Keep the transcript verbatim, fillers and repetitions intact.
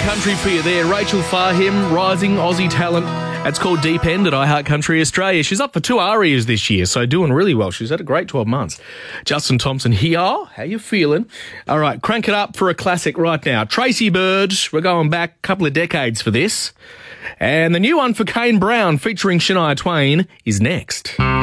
country for you there. Rachel Fahim, rising Aussie talent. It's called Deep End at iHeart Country Australia. She's up for two arias this year, so doing really well. She's had a great twelve months. Justin Thompson here. How you feeling? All right, crank it up for a classic right now. Tracy Bird, we're going back a couple of decades for this. And the new one for Kane Brown featuring Shania Twain is next.